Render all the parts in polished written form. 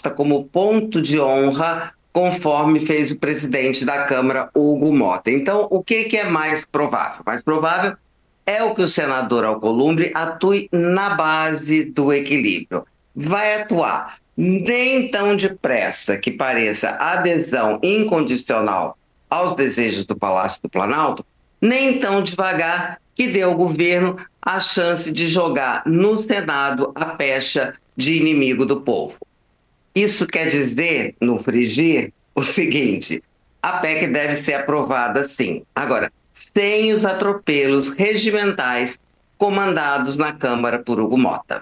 pasta como ponto de honra, conforme fez o presidente da Câmara, Hugo Mota. Então, o que é mais provável? Mais provável é o que o senador Alcolumbre atue na base do equilíbrio. Vai atuar nem tão depressa que pareça adesão incondicional aos desejos do Palácio do Planalto, nem tão devagar que dê ao governo a chance de jogar no Senado a pecha de inimigo do povo. Isso quer dizer, no frigir, o seguinte: a PEC deve ser aprovada sim. Agora, sem os atropelos regimentais comandados na Câmara por Hugo Mota.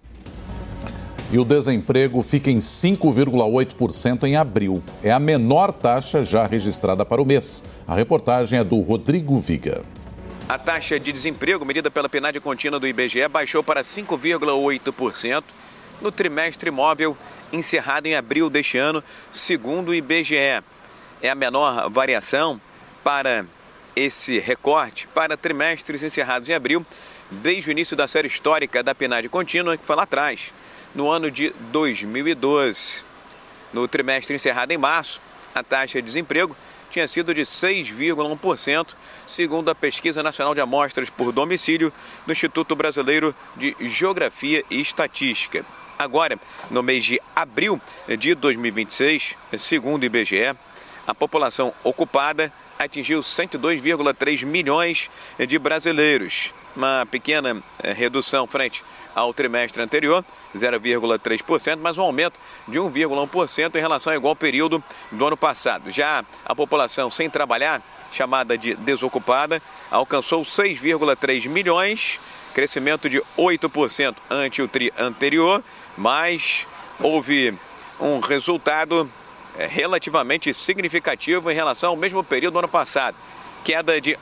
E o desemprego fica em 5,8% em abril. É a menor taxa já registrada para o mês. A reportagem é do Rodrigo Viga. A taxa de desemprego medida pela PNAD contínua do IBGE baixou para 5,8% no trimestre móvel encerrado em abril deste ano, segundo o IBGE. É a menor variação para esse recorte para trimestres encerrados em abril, desde o início da série histórica da PNAD contínua, que foi lá atrás, no ano de 2012. No trimestre encerrado em março, a taxa de desemprego tinha sido de 6,1%, segundo a Pesquisa Nacional de Amostras por Domicílio do Instituto Brasileiro de Geografia e Estatística. Agora, no mês de abril de 2026, segundo o IBGE, a população ocupada atingiu 102,3 milhões de brasileiros. Uma pequena redução frente ao trimestre anterior, 0,3%, mas um aumento de 1,1% em relação ao igual período do ano passado. Já a população sem trabalhar, chamada de desocupada, alcançou 6,3 milhões, crescimento de 8% ante o tri anterior, mas houve um resultado relativamente significativo em relação ao mesmo período do ano passado, queda de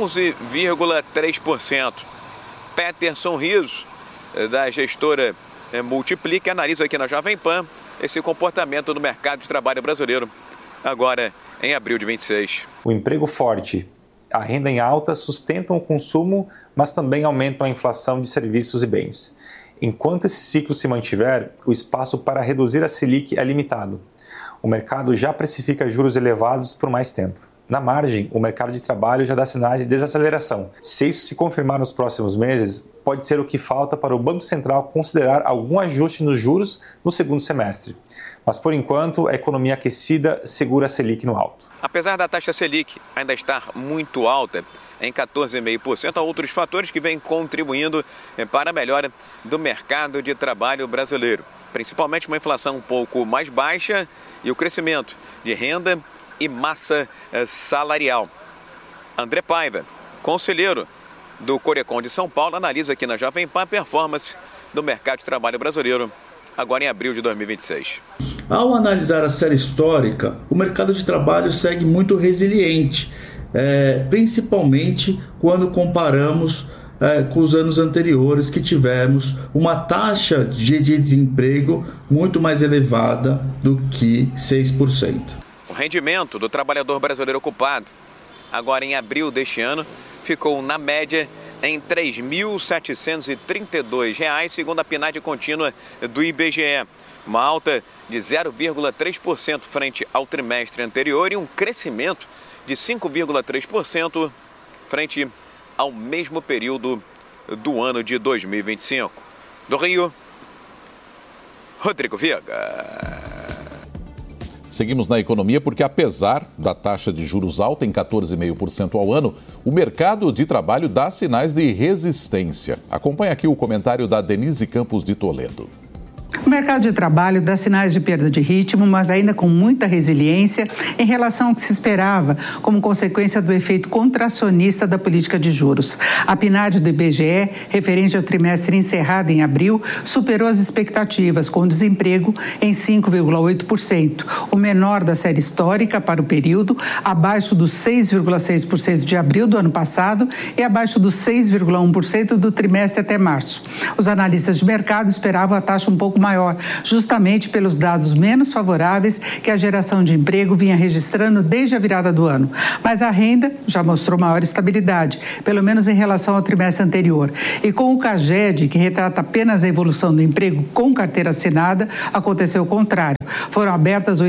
11,3%. Peterson Riso, da gestora Multiplica, analisa aqui na Jovem Pan esse comportamento do mercado de trabalho brasileiro, agora em abril de 26. O emprego forte, a renda em alta sustentam o consumo, mas também aumentam a inflação de serviços e bens. Enquanto esse ciclo se mantiver, o espaço para reduzir a Selic é limitado. O mercado já precifica juros elevados por mais tempo. Na margem, o mercado de trabalho já dá sinais de desaceleração. Se isso se confirmar nos próximos meses, pode ser o que falta para o Banco Central considerar algum ajuste nos juros no segundo semestre. Mas, por enquanto, a economia aquecida segura a Selic no alto. Apesar da taxa Selic ainda estar muito alta, em 14,5%, há outros fatores que vêm contribuindo para a melhora do mercado de trabalho brasileiro. Principalmente uma inflação um pouco mais baixa e o crescimento de renda e massa salarial. André Paiva, conselheiro do Corecon de São Paulo, analisa aqui na Jovem Pan a performance do mercado de trabalho brasileiro, agora em abril de 2026. Ao analisar a série histórica, o mercado de trabalho segue muito resiliente, principalmente quando comparamos com os anos anteriores, que tivemos uma taxa de desemprego muito mais elevada do que 6%. O rendimento do trabalhador brasileiro ocupado, agora em abril deste ano, ficou na média em R$ 3.732, segundo a PNAD contínua do IBGE. Uma alta de 0,3% frente ao trimestre anterior e um crescimento de 5,3% frente ao mesmo período do ano de 2025. Do Rio, Rodrigo Viga. Seguimos na economia porque, apesar da taxa de juros alta em 14,5% ao ano, o mercado de trabalho dá sinais de resistência. Acompanhe aqui o comentário da Denise Campos de Toledo. O mercado de trabalho dá sinais de perda de ritmo, mas ainda com muita resiliência em relação ao que se esperava, como consequência do efeito contracionista da política de juros. A PNAD do IBGE, referente ao trimestre encerrado em abril, superou as expectativas, com desemprego em 5,8%, o menor da série histórica para o período, abaixo dos 6,6% de abril do ano passado e abaixo dos 6,1% do trimestre até março. Os analistas de mercado esperavam a taxa um pouco maior maior, justamente pelos dados menos favoráveis que a geração de emprego vinha registrando desde a virada do ano. Mas a renda já mostrou maior estabilidade, pelo menos em relação ao trimestre anterior. E com o CAGED, que retrata apenas a evolução do emprego com carteira assinada, aconteceu o contrário. Foram abertas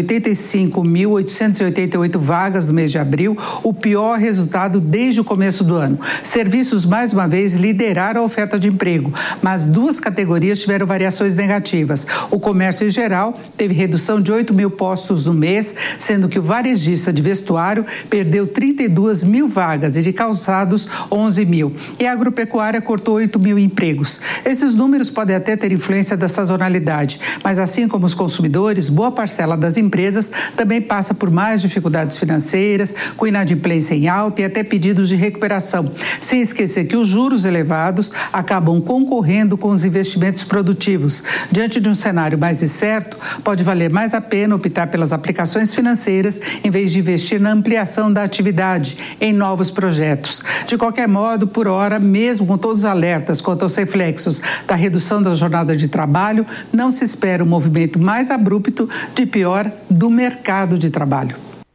85.888 vagas no mês de abril, o pior resultado desde o começo do ano. Serviços, mais uma vez, lideraram a oferta de emprego, mas 2 categorias tiveram variações negativas. O comércio em geral teve redução de 8 mil postos no mês, sendo que o varejista de vestuário perdeu 32 mil vagas e de calçados 11 mil. E a agropecuária cortou 8 mil empregos. Esses números podem até ter influência da sazonalidade, mas assim como os consumidores, boa parcela das empresas também passa por mais dificuldades financeiras, com inadimplência em alta e até pedidos de recuperação. Sem esquecer que os juros elevados acabam concorrendo com os investimentos produtivos. Diante de um cenário mais incerto, pode valer mais a pena optar pelas aplicações financeiras em vez de investir na ampliação da atividade, em novos projetos. De qualquer modo, por hora, mesmo com todos os alertas quanto aos reflexos da redução da jornada de trabalho, não se espera um movimento mais abrupto de pior do mercado de trabalho.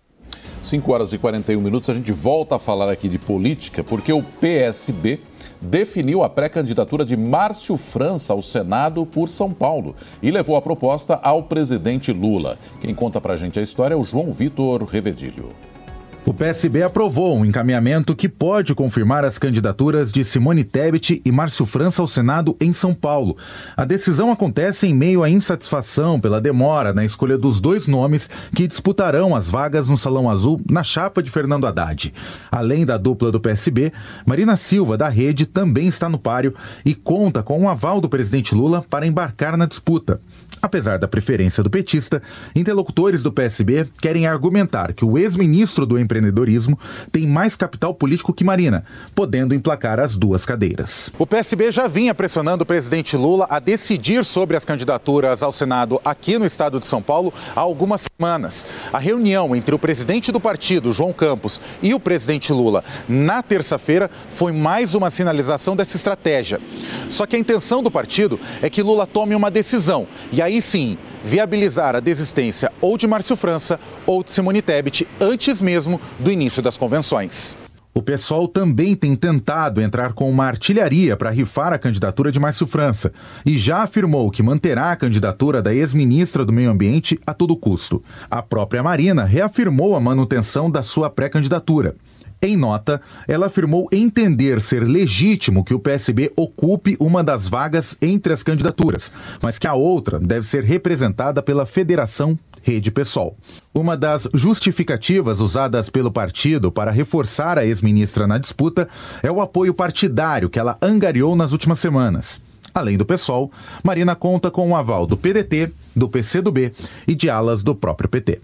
5 horas e 41 minutos, a gente volta a falar aqui de política, porque o PSB definiu a pré-candidatura de Márcio França ao Senado por São Paulo e levou a proposta ao presidente Lula. Quem conta pra gente a história é o João Vitor Revedilho. O PSB aprovou um encaminhamento que pode confirmar as candidaturas de Simone Tebet e Márcio França ao Senado em São Paulo. A decisão acontece em meio à insatisfação pela demora na escolha dos 2 nomes que disputarão as vagas no Salão Azul na chapa de Fernando Haddad. Além da dupla do PSB, Marina Silva, da Rede, também está no páreo e conta com o aval do presidente Lula para embarcar na disputa. Apesar da preferência do petista, interlocutores do PSB querem argumentar que o ex-ministro do empreendedorismo tem mais capital político que Marina, podendo emplacar as 2 cadeiras. O PSB já vinha pressionando o presidente Lula a decidir sobre as candidaturas ao Senado aqui no estado de São Paulo há algumas semanas. A reunião entre o presidente do partido, João Campos, e o presidente Lula na terça-feira foi mais uma sinalização dessa estratégia. Só que a intenção do partido é que Lula tome uma decisão e aí sim viabilizar a desistência ou de Márcio França ou de Simone Tebet antes mesmo do início das convenções. O PSOL também tem tentado entrar com uma artilharia para rifar a candidatura de Márcio França e já afirmou que manterá a candidatura da ex-ministra do Meio Ambiente a todo custo. A própria Marina reafirmou a manutenção da sua pré-candidatura. Em nota, ela afirmou entender ser legítimo que o PSB ocupe uma das vagas entre as candidaturas, mas que a outra deve ser representada pela Federação Rede PSOL. Uma das justificativas usadas pelo partido para reforçar a ex-ministra na disputa é o apoio partidário que ela angariou nas últimas semanas. Além do PSOL, Marina conta com o aval do PDT, do PCdoB e de alas do próprio PT.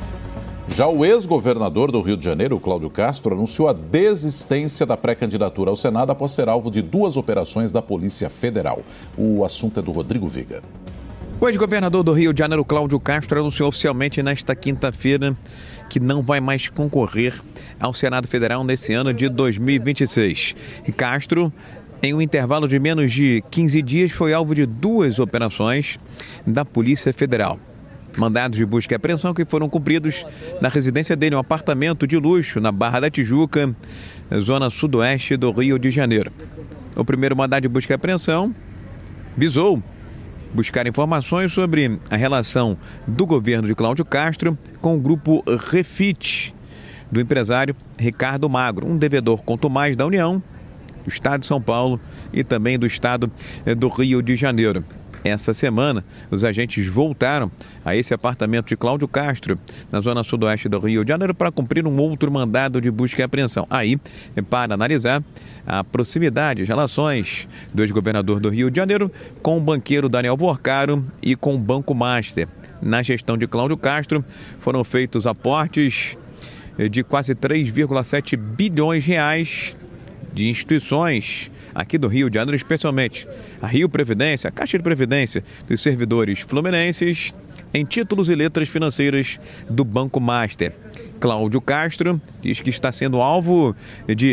Já o ex-governador do Rio de Janeiro, Cláudio Castro, anunciou a desistência da pré-candidatura ao Senado após ser alvo de 2 operações da Polícia Federal. O assunto é do Rodrigo Viga. O ex-governador do Rio de Janeiro, Cláudio Castro, anunciou oficialmente nesta quinta-feira que não vai mais concorrer ao Senado Federal nesse ano de 2026. E Castro, em um intervalo de menos de 15 dias, foi alvo de 2 operações da Polícia Federal. Mandados de busca e apreensão que foram cumpridos na residência dele, um apartamento de luxo na Barra da Tijuca, zona sudoeste do Rio de Janeiro. O primeiro mandado de busca e apreensão visou buscar informações sobre a relação do governo de Cláudio Castro com o grupo Refit, do empresário Ricardo Magro, um devedor contumaz da União, do Estado de São Paulo e também do Estado do Rio de Janeiro. Essa semana, os agentes voltaram a esse apartamento de Cláudio Castro, na zona sudoeste do Rio de Janeiro, para cumprir um outro mandado de busca e apreensão. Aí, para analisar a proximidade, as relações do ex-governador do Rio de Janeiro com o banqueiro Daniel Vorcaro e com o Banco Master. Na gestão de Cláudio Castro, foram feitos aportes de quase 3,7 bilhões de reais de instituições aqui do Rio de Janeiro, especialmente a Rio Previdência, a Caixa de Previdência dos servidores fluminenses, em títulos e letras financeiras do Banco Master. Cláudio Castro diz que está sendo alvo de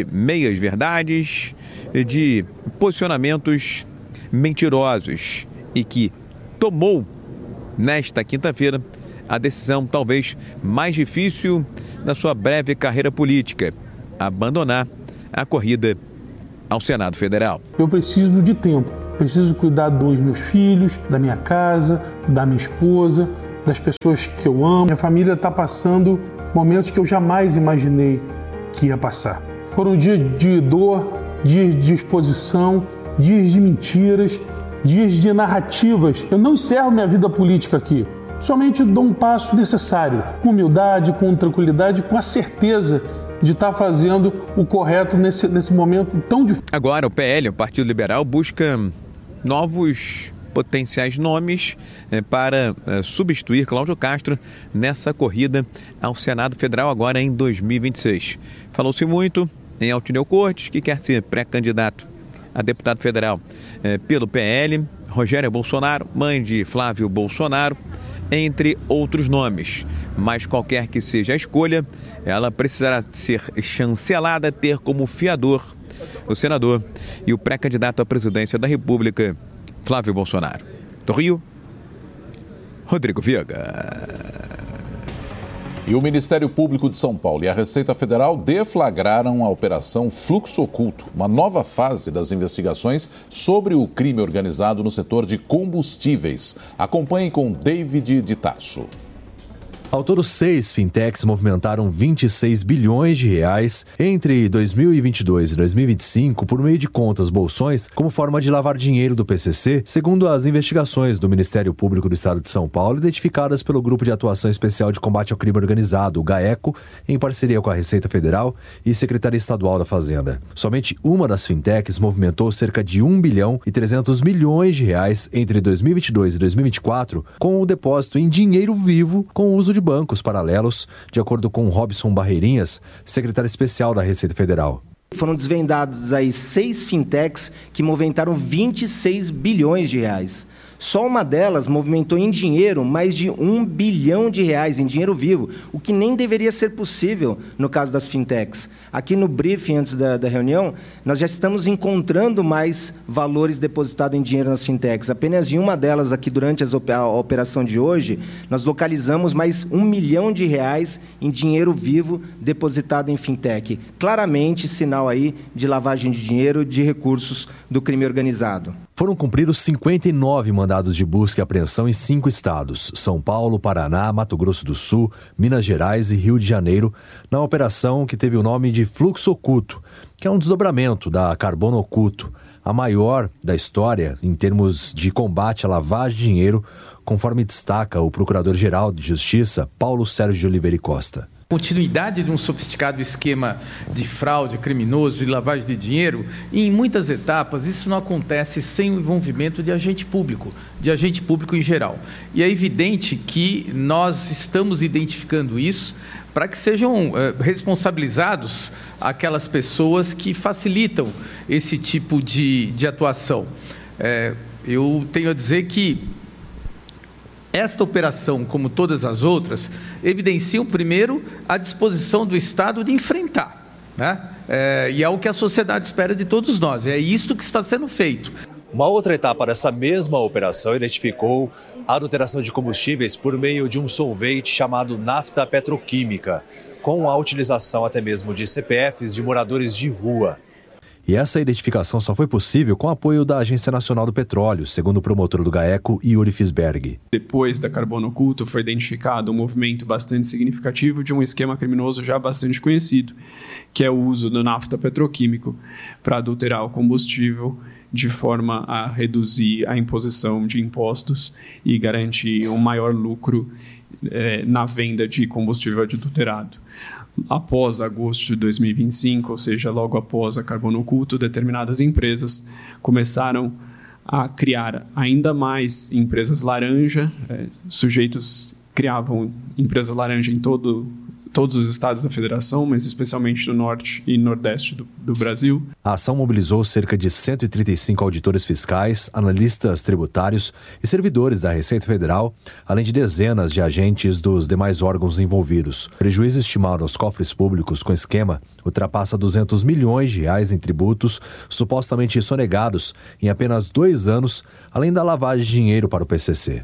meias-verdades, de posicionamentos mentirosos e que tomou, nesta quinta-feira, a decisão talvez mais difícil da sua breve carreira política: abandonar a corrida ao Senado Federal. Eu preciso de tempo, preciso cuidar dos meus filhos, da minha casa, da minha esposa, das pessoas que eu amo. Minha família está passando momentos que eu jamais imaginei que ia passar. Foram dias de dor, dias de exposição, dias de mentiras, dias de narrativas. Eu não encerro minha vida política aqui. Somente dou um passo necessário, com humildade, com tranquilidade, com a certeza de estar fazendo o correto nesse momento tão difícil. Agora o PL, o Partido Liberal, busca novos potenciais nomes para substituir Cláudio Castro nessa corrida ao Senado Federal agora em 2026. Falou-se muito em Altineu Cortes, que quer ser pré-candidato a deputado federal pelo PL, Rogéria Bolsonaro, mãe de Flávio Bolsonaro, entre outros nomes. Mas qualquer que seja a escolha, ela precisará ser chancelada, ter como fiador o senador e o pré-candidato à presidência da República, Flávio Bolsonaro. Do Rio, Rodrigo Viega. E o Ministério Público de São Paulo e a Receita Federal deflagraram a Operação Fluxo Oculto, uma nova fase das investigações sobre o crime organizado no setor de combustíveis. Acompanhem com David de Tarso. Ao todo, 6 fintechs movimentaram 26 bilhões de reais entre 2022 e 2025 por meio de contas bolsões como forma de lavar dinheiro do PCC, segundo as investigações do Ministério Público do Estado de São Paulo, identificadas pelo Grupo de Atuação Especial de Combate ao Crime Organizado, o GAECO, em parceria com a Receita Federal e Secretaria Estadual da Fazenda. Somente uma das fintechs movimentou cerca de 1 bilhão e 300 milhões de reais entre 2022 e 2024 com o depósito em dinheiro vivo com o uso de bancos paralelos, de acordo com Robson Barreirinhas, secretário especial da Receita Federal. Foram desvendados aí 6 fintechs que movimentaram 26 bilhões de reais. Só uma delas movimentou em dinheiro mais de 1 bilhão de reais em dinheiro vivo, o que nem deveria ser possível no caso das fintechs. Aqui no briefing, antes da reunião, nós já estamos encontrando mais valores depositados em dinheiro nas fintechs. Apenas em uma delas, aqui durante a operação de hoje, nós localizamos mais 1 milhão de reais em dinheiro vivo depositado em fintech. Claramente, sinal aí de lavagem de dinheiro, de recursos do crime organizado. Foram cumpridos 59 mandados de busca e apreensão em 5 estados: São Paulo, Paraná, Mato Grosso do Sul, Minas Gerais e Rio de Janeiro, na operação que teve o nome de Fluxo Oculto, que é um desdobramento da Carbono Oculto, a maior da história em termos de combate à lavagem de dinheiro, conforme destaca o Procurador-Geral de Justiça, Paulo Sérgio de Oliveira e Costa. Continuidade de um sofisticado esquema de fraude criminoso e lavagem de dinheiro, e em muitas etapas isso não acontece sem o envolvimento de agente público em geral. E é evidente que nós estamos identificando isso para que sejam responsabilizados aquelas pessoas que facilitam esse tipo de atuação. Eu tenho a dizer que esta operação, como todas as outras, evidenciam, primeiro, a disposição do Estado de enfrentar, né? E é o que a sociedade espera de todos nós. É isto que está sendo feito. Uma outra etapa dessa mesma operação identificou a adulteração de combustíveis por meio de um solvente chamado nafta petroquímica, com a utilização até mesmo de CPFs de moradores de rua. E essa identificação só foi possível com o apoio da Agência Nacional do Petróleo, segundo o promotor do GAECO, Yuri Fisberg. Depois da Carbono Oculto, foi identificado um movimento bastante significativo de um esquema criminoso já bastante conhecido, que é o uso do nafta petroquímico para adulterar o combustível de forma a reduzir a imposição de impostos e garantir um maior lucro na venda de combustível adulterado. Após agosto de 2025, ou seja, logo após a Carbono Oculto, determinadas empresas começaram a criar ainda mais empresas laranja. Sujeitos criavam empresas laranja em toda todos os estados da federação, mas especialmente do norte e nordeste do Brasil. A ação mobilizou cerca de 135 auditores fiscais, analistas tributários e servidores da Receita Federal, além de dezenas de agentes dos demais órgãos envolvidos. O prejuízo estimado aos cofres públicos com o esquema ultrapassa 200 milhões de reais em tributos supostamente sonegados em apenas 2 anos, além da lavagem de dinheiro para o PCC.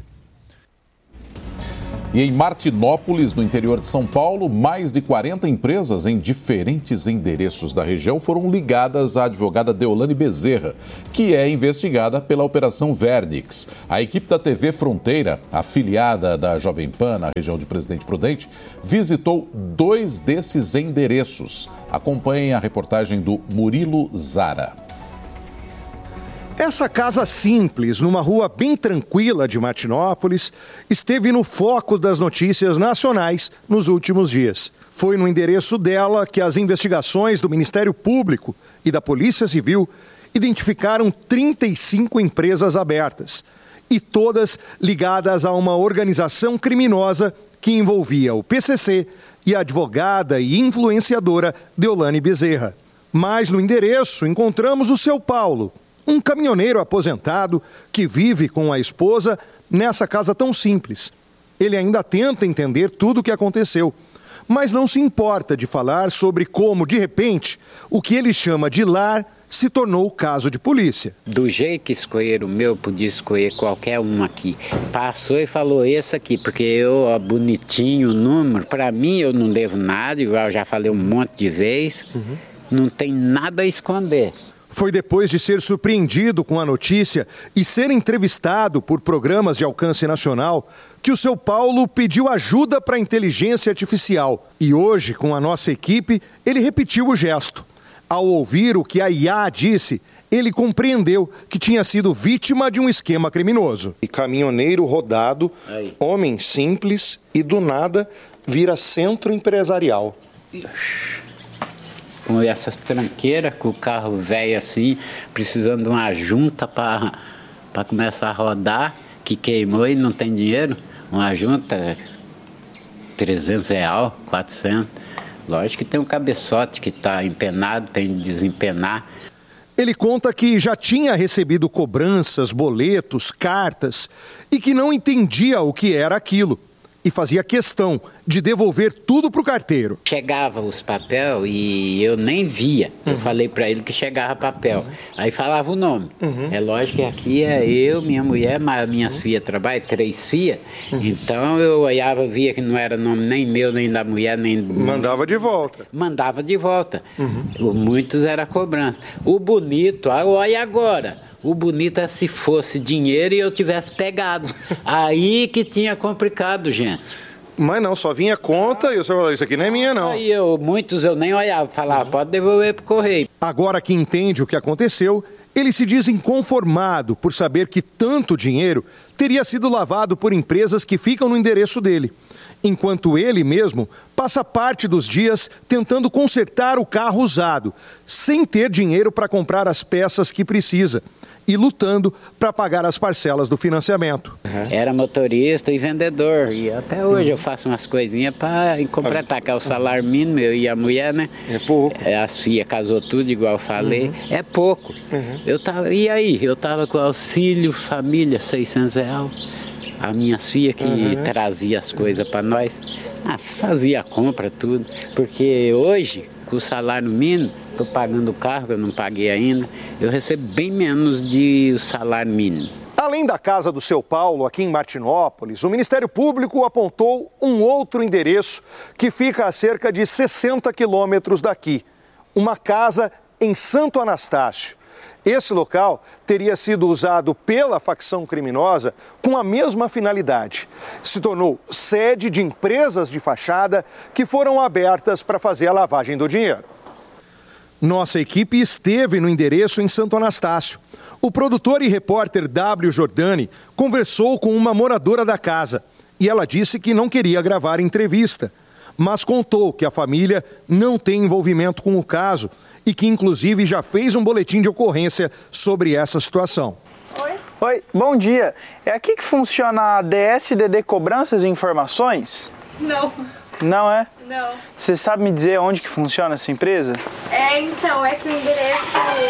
E em Martinópolis, no interior de São Paulo, mais de 40 empresas em diferentes endereços da região foram ligadas à advogada Deolane Bezerra, que é investigada pela Operação Vernix. A equipe da TV Fronteira, afiliada da Jovem Pan na região de Presidente Prudente, visitou 2 desses endereços. Acompanhem a reportagem do Murilo Zara. Essa casa simples, numa rua bem tranquila de Martinópolis, esteve no foco das notícias nacionais nos últimos dias. Foi no endereço dela que as investigações do Ministério Público e da Polícia Civil identificaram 35 empresas abertas, e todas ligadas a uma organização criminosa que envolvia o PCC e a advogada e influenciadora Deolane Bezerra. Mas no endereço encontramos o seu Paulo, um caminhoneiro aposentado que vive com a esposa nessa casa tão simples. Ele ainda tenta entender tudo o que aconteceu, mas não se importa de falar sobre como, de repente, o que ele chama de lar se tornou caso de polícia. Do jeito que escolheram o meu, podia escolher qualquer um aqui. Passou e falou esse aqui, porque eu, ó, bonitinho o número, para mim eu não devo nada, igual eu já falei um monte de vezes, não tem nada a esconder. Foi depois de ser surpreendido com a notícia e ser entrevistado por programas de alcance nacional que o seu Paulo pediu ajuda para a inteligência artificial. E hoje, com a nossa equipe, ele repetiu o gesto. Ao ouvir o que a IA disse, ele compreendeu que tinha sido vítima de um esquema criminoso. E caminhoneiro rodado, homem simples e do nada vira centro empresarial. Com essas tranqueiras, com o carro velho assim, precisando de uma junta para começar a rodar, que queimou e não tem dinheiro. Uma junta, 300 reais, 400. Lógico que tem um cabeçote que está empenado, tem de desempenar. Ele conta que já tinha recebido cobranças, boletos, cartas e que não entendia o que era aquilo. E fazia questão de devolver tudo para o carteiro. Chegava os papéis e eu nem via. Eu falei para ele que chegava papel. Aí falava o nome. É lógico que aqui é eu, minha mulher, mas minhas filhas trabalham, 3 filhas. Então eu olhava, via que não era nome nem meu, nem da mulher, nem... Mandava de volta. Mandava de volta. Muitos era cobrança. O bonito, olha agora. O bonito é se fosse dinheiro e eu tivesse pegado. Aí que tinha complicado, gente. Mas não, só vinha conta e o senhor falou, isso aqui não é minha, não. Aí muitos eu nem olhava, falava, pode devolver pro correio. Agora que entende o que aconteceu, ele se diz inconformado por saber que tanto dinheiro teria sido lavado por empresas que ficam no endereço dele. Enquanto ele mesmo passa parte dos dias tentando consertar o carro usado, sem ter dinheiro para comprar as peças que precisa e lutando para pagar as parcelas do financiamento. Era motorista e vendedor, e até hoje eu faço umas coisinhas para completar, que é o salário mínimo, eu e a mulher, né? É pouco. A filha casou tudo, igual eu falei, é pouco. E aí? Eu tava com auxílio família, 600 reais. A minha filha que trazia as coisas para nós, fazia a compra, tudo. Porque hoje, com o salário mínimo, estou pagando o carro, que eu não paguei ainda, eu recebo bem menos de o salário mínimo. Além da casa do seu Paulo, aqui em Martinópolis, o Ministério Público apontou um outro endereço que fica a cerca de 60 quilômetros daqui. Uma casa em Santo Anastácio. Esse local teria sido usado pela facção criminosa com a mesma finalidade. Se tornou sede de empresas de fachada que foram abertas para fazer a lavagem do dinheiro. Nossa equipe esteve no endereço em Santo Anastácio. O produtor e repórter W. Jordani conversou com uma moradora da casa e ela disse que não queria gravar entrevista, mas contou que a família não tem envolvimento com o caso e que, inclusive, já fez um boletim de ocorrência sobre essa situação. Oi, bom dia. É aqui que funciona a DSDD Cobranças e Informações? Não. Não é? Não. Você sabe me dizer onde que funciona essa empresa? Então, é que o endereço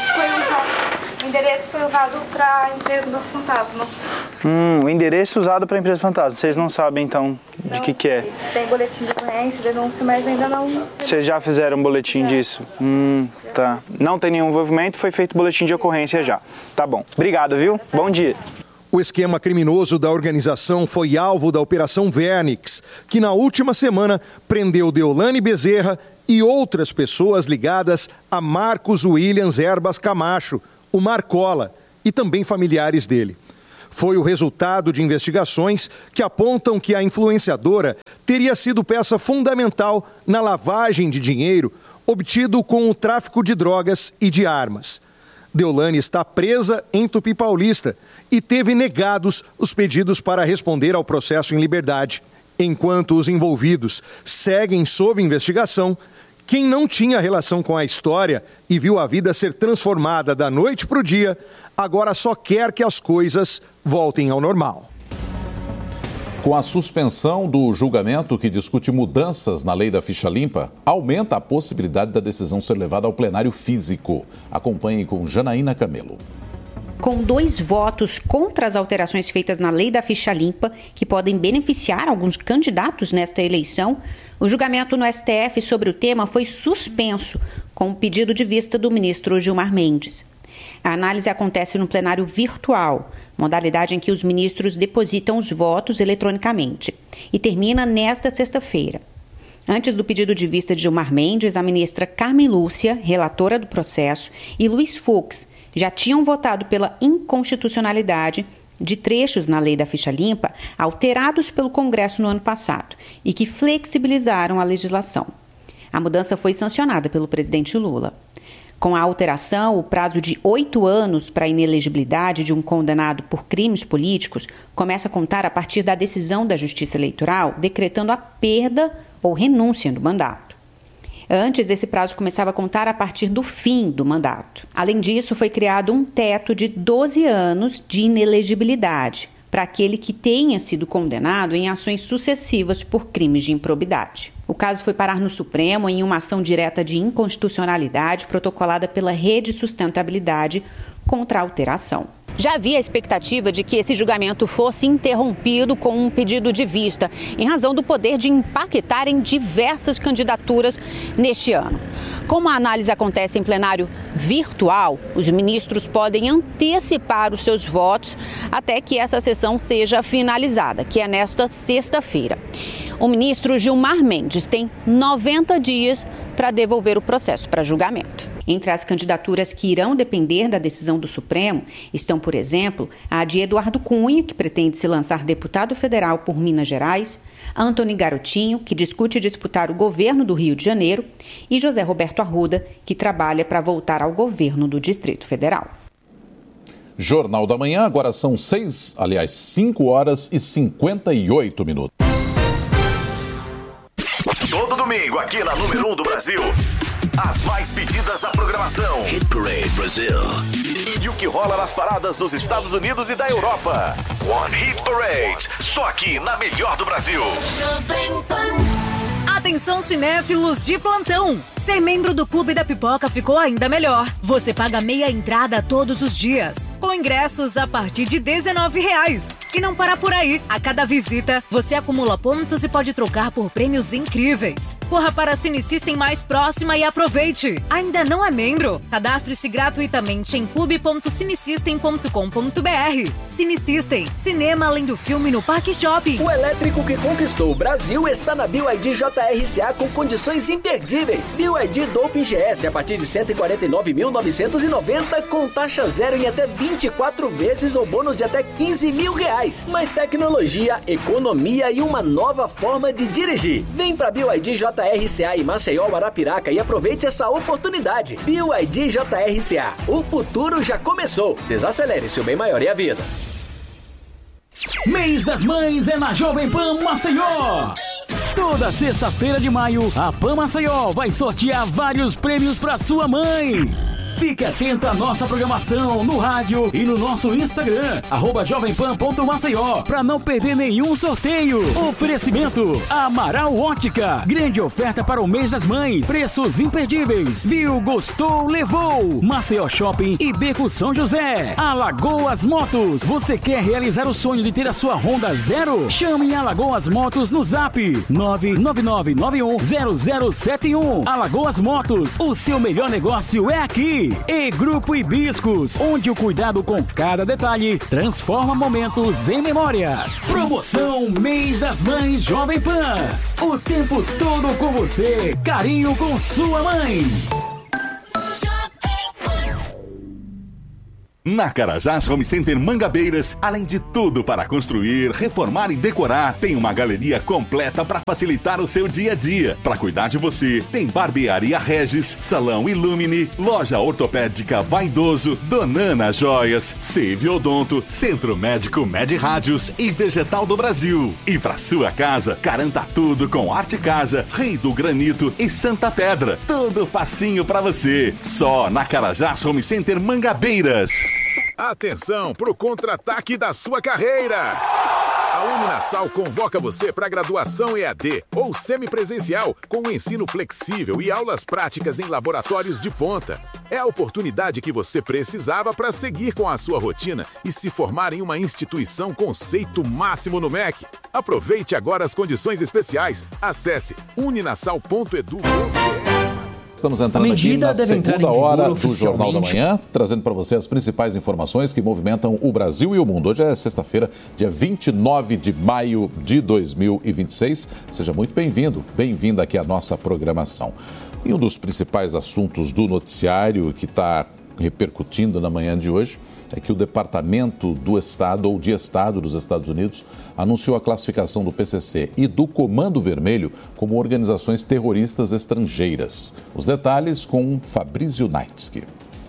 foi usado para a empresa do fantasma. O endereço usado para a empresa fantasma. Vocês não sabem, então, de que é? Tem boletim de ocorrência, denúncia, mas ainda não... Vocês já fizeram um boletim disso? Tá. Não tem nenhum envolvimento, foi feito boletim de ocorrência já. Tá bom. Obrigado, viu? Bom dia. O esquema criminoso da organização foi alvo da Operação Vernix, que na última semana prendeu Deolane Bezerra e outras pessoas ligadas a Marcos Williams Herbas Camacho, o Marcola, e também familiares dele. Foi o resultado de investigações que apontam que a influenciadora teria sido peça fundamental na lavagem de dinheiro obtido com o tráfico de drogas e de armas. Deolane está presa em Tupi Paulista e teve negados os pedidos para responder ao processo em liberdade. Enquanto os envolvidos seguem sob investigação, quem não tinha relação com a história e viu a vida ser transformada da noite para o dia, agora só quer que as coisas voltem ao normal. Com a suspensão do julgamento que discute mudanças na lei da ficha limpa, aumenta a possibilidade da decisão ser levada ao plenário físico. Acompanhe com Janaína Camelo. Com 2 votos contra as alterações feitas na lei da ficha limpa, que podem beneficiar alguns candidatos nesta eleição, o julgamento no STF sobre o tema foi suspenso, com o pedido de vista do ministro Gilmar Mendes. A análise acontece no plenário virtual, modalidade em que os ministros depositam os votos eletronicamente, e termina nesta sexta-feira. Antes do pedido de vista de Gilmar Mendes, a ministra Carmen Lúcia, relatora do processo, e Luiz Fux já tinham votado pela inconstitucionalidade de trechos na lei da ficha limpa alterados pelo Congresso no ano passado e que flexibilizaram a legislação. A mudança foi sancionada pelo presidente Lula. Com a alteração, o prazo de 8 anos para a inelegibilidade de um condenado por crimes políticos começa a contar a partir da decisão da Justiça Eleitoral decretando a perda ou renúncia do mandato. Antes, esse prazo começava a contar a partir do fim do mandato. Além disso, foi criado um teto de 12 anos de inelegibilidade para aquele que tenha sido condenado em ações sucessivas por crimes de improbidade. O caso foi parar no Supremo em uma ação direta de inconstitucionalidade protocolada pela Rede Sustentabilidade contra a alteração. Já havia a expectativa de que esse julgamento fosse interrompido com um pedido de vista, em razão do poder de impactar em diversas candidaturas neste ano. Como a análise acontece em plenário virtual, os ministros podem antecipar os seus votos até que essa sessão seja finalizada, que é nesta sexta-feira. O ministro Gilmar Mendes tem 90 dias para devolver o processo para julgamento. Entre as candidaturas que irão depender da decisão do Supremo estão, por exemplo, a de Eduardo Cunha, que pretende se lançar deputado federal por Minas Gerais, Antony Garotinho, que discute disputar o governo do Rio de Janeiro, e José Roberto Arruda, que trabalha para voltar ao governo do Distrito Federal. Jornal da Manhã, agora são 5 horas e 58 minutos. Todo domingo aqui na número 1 do Brasil, as mais pedidas da programação. Hit Parade Brasil. E o que rola nas paradas dos Estados Unidos e da Europa. One Hit Parade, só aqui na melhor do Brasil. Atenção, cinéfilos de plantão! Ser membro do Clube da Pipoca ficou ainda melhor. Você paga meia entrada todos os dias, com ingressos a partir de R$19. E não para por aí. A cada visita, você acumula pontos e pode trocar por prêmios incríveis. Corra para a Cine System mais próxima e aproveite. Ainda não é membro? Cadastre-se gratuitamente em clube.cinesystem.com.br. Cine System, cinema além do filme no Parque Shopping. O elétrico que conquistou o Brasil está na BYD JRCA com condições imperdíveis. BYD Dolphin GS a partir de R$ 149.990 com taxa zero em até 24 vezes ou bônus de até R$15 mil. Mais tecnologia, economia e uma nova forma de dirigir. Vem pra BYD JRCA em Maceió, Arapiraca e aproveite essa oportunidade. BYD JRCA, o futuro já começou. Desacelere, seu bem maior é a vida. Mês das Mães é na Jovem Pan Maceió. Toda sexta-feira de maio, a Pan Maceió vai sortear vários prêmios para sua mãe. Fique atento à nossa programação no rádio e no nosso Instagram, @jovempan.maceió, para não perder nenhum sorteio. Oferecimento Amaral Ótica, grande oferta para o mês das mães, preços imperdíveis. Viu, gostou, levou. Maceió Shopping e Beco São José. Alagoas Motos, você quer realizar o sonho de ter a sua Honda Zero? Chame Alagoas Motos no Zap 999910071. Alagoas Motos, o seu melhor negócio é aqui. E Grupo Hibiscos, onde o cuidado com cada detalhe transforma momentos em memórias. Promoção Mês das Mães Jovem Pan. O tempo todo com você. Carinho com sua mãe. Na Carajás Home Center Mangabeiras, além de tudo para construir, reformar e decorar, tem uma galeria completa para facilitar o seu dia a dia. Para cuidar de você, tem Barbearia Regis, Salão Illumine, Loja Ortopédica Vaidoso, Donana Joias, Save Odonto, Centro Médico Med Rádios e Vegetal do Brasil. E para sua casa, garanta tudo com Arte Casa, Rei do Granito e Santa Pedra. Tudo facinho para você. Só na Carajás Home Center Mangabeiras. Atenção para o contra-ataque da sua carreira! A Uninasal convoca você para graduação EAD ou semipresencial com ensino flexível e aulas práticas em laboratórios de ponta. É a oportunidade que você precisava para seguir com a sua rotina e se formar em uma instituição conceito máximo no MEC. Aproveite agora as condições especiais. Acesse uninasal.edu.br. Estamos entrando aqui na segunda hora do Jornal da Manhã, trazendo para você as principais informações que movimentam o Brasil e o mundo. Hoje é sexta-feira, dia 29 de maio de 2026. Seja muito bem-vindo, bem-vinda aqui à nossa programação. E um dos principais assuntos do noticiário que está repercutindo na manhã de hoje é que o Departamento do Estado ou de Estado dos Estados Unidos anunciou a classificação do PCC e do Comando Vermelho como organizações terroristas estrangeiras. Os detalhes com Fabrício Naitsky.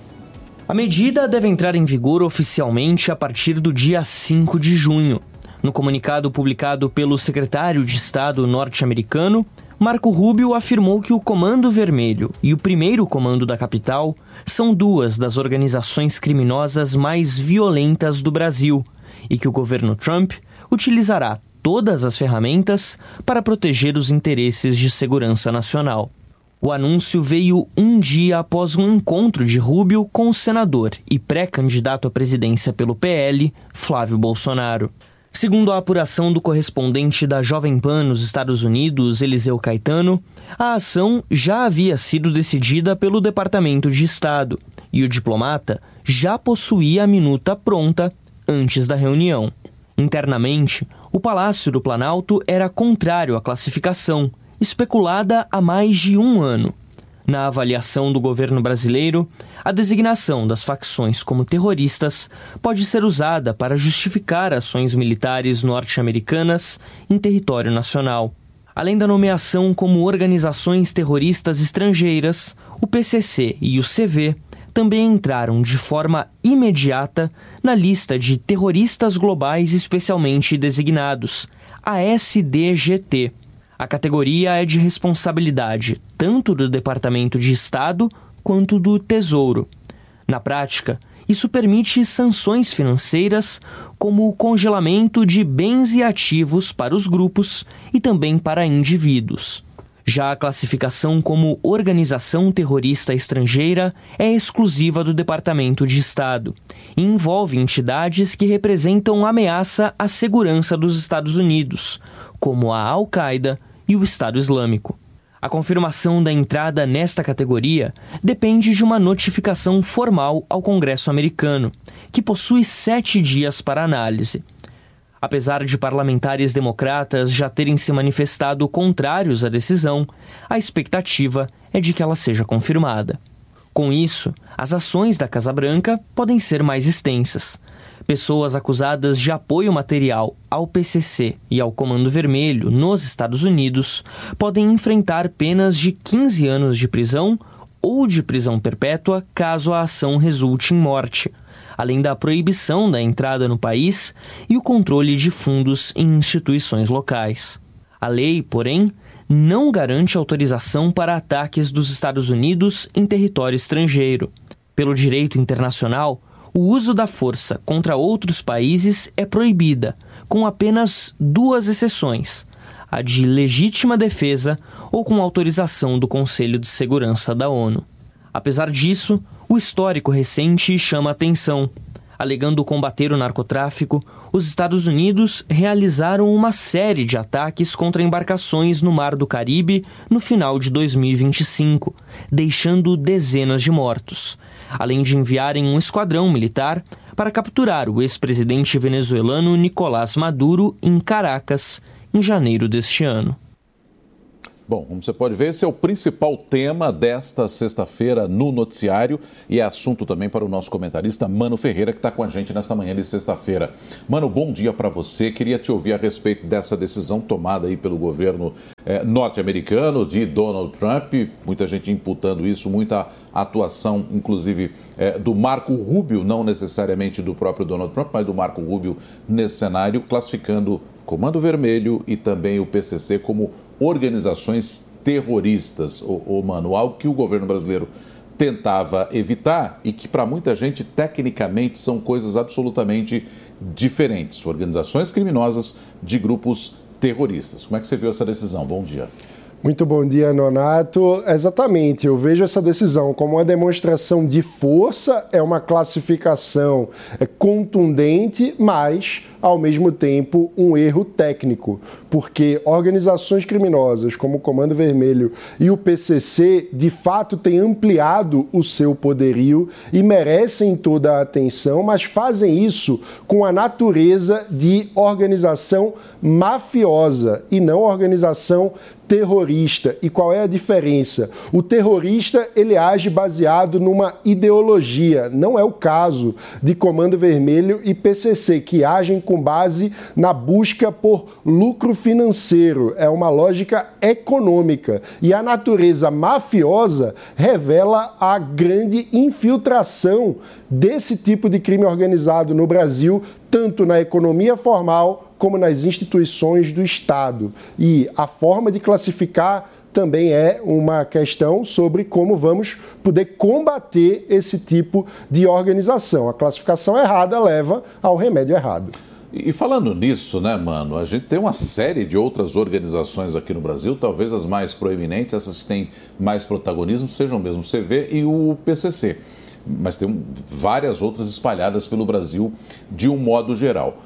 A medida deve entrar em vigor oficialmente a partir do dia 5 de junho. No comunicado publicado pelo secretário de Estado norte-americano, Marco Rubio afirmou que o Comando Vermelho e o Primeiro Comando da Capital são duas das organizações criminosas mais violentas do Brasil e que o governo Trump utilizará todas as ferramentas para proteger os interesses de segurança nacional. O anúncio veio um dia após um encontro de Rubio com o senador e pré-candidato à presidência pelo PL, Flávio Bolsonaro. Segundo a apuração do correspondente da Jovem Pan nos Estados Unidos, Eliseu Caetano, a ação já havia sido decidida pelo Departamento de Estado e o diplomata já possuía a minuta pronta antes da reunião. Internamente, o Palácio do Planalto era contrário à classificação, especulada há mais de um ano. Na avaliação do governo brasileiro, a designação das facções como terroristas pode ser usada para justificar ações militares norte-americanas em território nacional. Além da nomeação como organizações terroristas estrangeiras, o PCC e o CV também entraram de forma imediata na lista de terroristas globais especialmente designados, a SDGT. A categoria é de responsabilidade tanto do Departamento de Estado quanto do Tesouro. Na prática, isso permite sanções financeiras, como o congelamento de bens e ativos para os grupos e também para indivíduos. Já a classificação como organização terrorista estrangeira é exclusiva do Departamento de Estado e envolve entidades que representam ameaça à segurança dos Estados Unidos, como a Al-Qaeda e o Estado Islâmico. A confirmação da entrada nesta categoria depende de uma notificação formal ao Congresso americano, que possui 7 dias para análise. Apesar de parlamentares democratas já terem se manifestado contrários à decisão, a expectativa é de que ela seja confirmada. Com isso, as ações da Casa Branca podem ser mais extensas. Pessoas acusadas de apoio material ao PCC e ao Comando Vermelho nos Estados Unidos podem enfrentar penas de 15 anos de prisão ou de prisão perpétua caso a ação resulte em morte, além da proibição da entrada no país e o controle de fundos em instituições locais. A lei, porém, não garante autorização para ataques dos Estados Unidos em território estrangeiro. Pelo direito internacional, o uso da força contra outros países é proibida, com apenas 2 exceções: a de legítima defesa ou com autorização do Conselho de Segurança da ONU. Apesar disso, o histórico recente chama atenção. Alegando combater o narcotráfico, os Estados Unidos realizaram uma série de ataques contra embarcações no Mar do Caribe no final de 2025, deixando dezenas de mortos, além de enviarem um esquadrão militar para capturar o ex-presidente venezuelano Nicolás Maduro em Caracas, em janeiro deste ano. Bom, como você pode ver, esse é o principal tema desta sexta-feira no noticiário e é assunto também para o nosso comentarista Mano Ferreira, que está com a gente nesta manhã de sexta-feira. Mano, bom dia para você. Queria te ouvir a respeito dessa decisão tomada aí pelo governo norte-americano de Donald Trump. Muita gente imputando isso, muita atuação, inclusive, do Marco Rubio, não necessariamente do próprio Donald Trump, mas do Marco Rubio nesse cenário, classificando Comando Vermelho e também o PCC como organizações terroristas, Mano, algo que o governo brasileiro tentava evitar e que para muita gente tecnicamente são coisas absolutamente diferentes, organizações criminosas de grupos terroristas. Como é que você viu essa decisão? Bom dia. Muito bom dia, Nonato. Exatamente, eu vejo essa decisão como uma demonstração de força, é uma classificação contundente, mas, ao mesmo tempo, um erro técnico, porque organizações criminosas como o Comando Vermelho e o PCC, de fato, têm ampliado o seu poderio e merecem toda a atenção, mas fazem isso com a natureza de organização mafiosa e não organização terrorista. E qual é a diferença? O terrorista, ele age baseado numa ideologia. Não é o caso de Comando Vermelho e PCC, que agem com base na busca por lucro financeiro. É uma lógica econômica. E a natureza mafiosa revela a grande infiltração desse tipo de crime organizado no Brasil, tanto na economia formal como nas instituições do Estado. E a forma de classificar também é uma questão sobre como vamos poder combater esse tipo de organização. A classificação errada leva ao remédio errado. E falando nisso, né, Mano, a gente tem uma série de outras organizações aqui no Brasil, talvez as mais proeminentes, essas que têm mais protagonismo, sejam mesmo o CV e o PCC. Mas tem várias outras espalhadas pelo Brasil de um modo geral.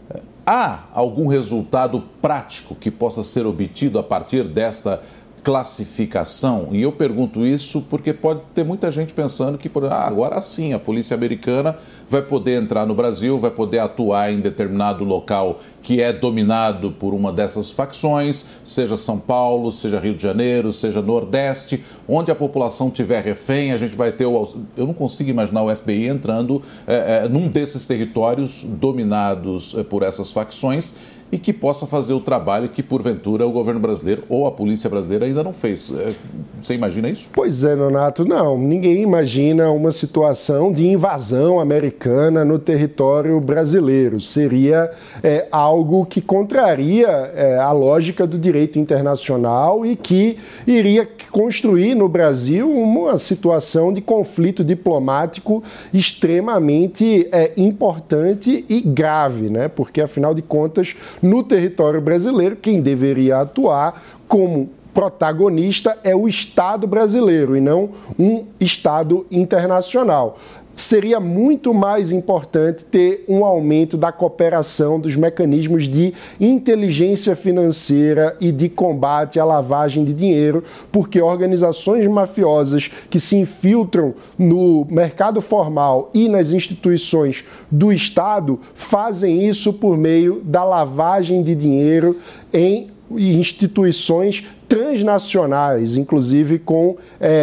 Há algum resultado prático que possa ser obtido a partir desta classificação? E eu pergunto isso porque pode ter muita gente pensando que agora sim a polícia americana vai poder entrar no Brasil, vai poder atuar em determinado local que é dominado por uma dessas facções, seja São Paulo, seja Rio de Janeiro, seja Nordeste, onde a população tiver refém, a gente vai ter eu não consigo imaginar o FBI entrando num desses territórios dominados por essas facções e que possa fazer o trabalho que, porventura, o governo brasileiro ou a polícia brasileira ainda não fez. Você imagina isso? Pois é, Nonato, não. Ninguém imagina uma situação de invasão americana no território brasileiro. Seria algo que contraria a lógica do direito internacional e que iria construir no Brasil uma situação de conflito diplomático extremamente importante e grave, né? Porque, afinal de contas, no território brasileiro, quem deveria atuar como protagonista é o Estado brasileiro e não um Estado internacional. Seria muito mais importante ter um aumento da cooperação dos mecanismos de inteligência financeira e de combate à lavagem de dinheiro, porque organizações mafiosas que se infiltram no mercado formal e nas instituições do Estado fazem isso por meio da lavagem de dinheiro em instituições transnacionais, inclusive com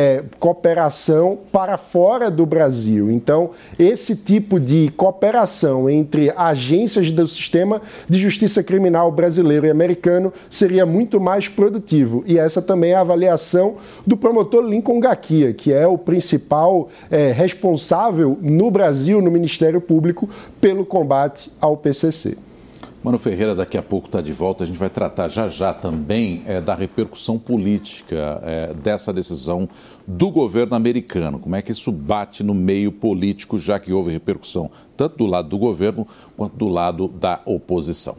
cooperação para fora do Brasil. Então, esse tipo de cooperação entre agências do sistema de justiça criminal brasileiro e americano seria muito mais produtivo. E essa também é a avaliação do promotor Lincoln Gakia, que é o principal responsável no Brasil, no Ministério Público, pelo combate ao PCC. Mano Ferreira daqui a pouco está de volta. A gente vai tratar já também da repercussão política dessa decisão do governo americano. Como é que isso bate no meio político, já que houve repercussão tanto do lado do governo quanto do lado da oposição.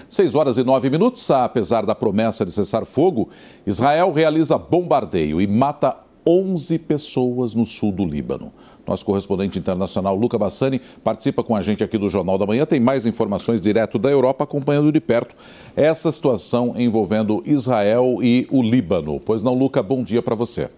6h09. Apesar da promessa de cessar fogo, Israel realiza bombardeio e mata 11 pessoas no sul do Líbano. Nosso correspondente internacional, Luca Bassani, participa com a gente aqui do Jornal da Manhã. Tem mais informações direto da Europa, acompanhando de perto essa situação envolvendo Israel e o Líbano. Pois não, Luca, bom dia para você.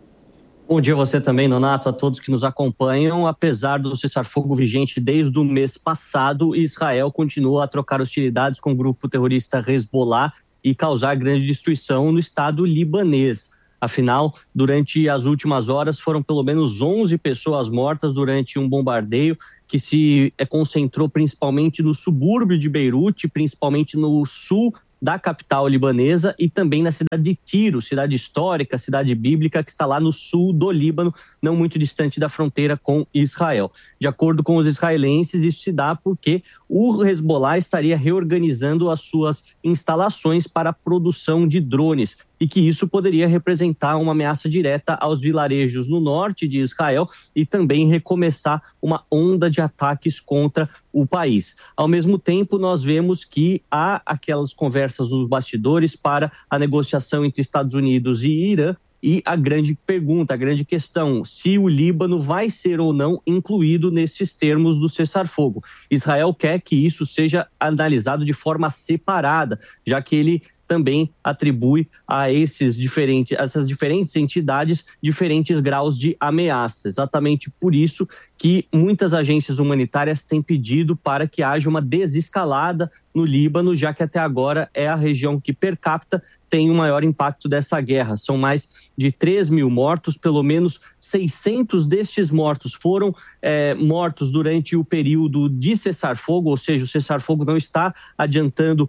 Bom dia a você também, Nonato, a todos que nos acompanham. Apesar do cessar-fogo vigente desde o mês passado, Israel continua a trocar hostilidades com o grupo terrorista Hezbollah e causar grande destruição no estado libanês. Afinal, durante as últimas horas, foram pelo menos 11 pessoas mortas durante um bombardeio que se concentrou principalmente no subúrbio de Beirute, principalmente no sul da capital libanesa e também na cidade de Tiro, cidade histórica, cidade bíblica, que está lá no sul do Líbano, não muito distante da fronteira com Israel. De acordo com os israelenses, isso se dá porque o Hezbollah estaria reorganizando as suas instalações para a produção de drones e que isso poderia representar uma ameaça direta aos vilarejos no norte de Israel e também recomeçar uma onda de ataques contra o país. Ao mesmo tempo, nós vemos que há aquelas conversas nos bastidores para a negociação entre Estados Unidos e Irã, e a grande pergunta, a grande questão, se o Líbano vai ser ou não incluído nesses termos do cessar-fogo. Israel quer que isso seja analisado de forma separada, já que ele também atribui a essas diferentes entidades diferentes graus de ameaça. Exatamente por isso que muitas agências humanitárias têm pedido para que haja uma desescalada no Líbano, já que até agora é a região que per capita tem o maior impacto dessa guerra. São mais de 3 mil mortos, pelo menos 600 destes mortos foram mortos durante o período de cessar-fogo, ou seja, o cessar-fogo não está adiantando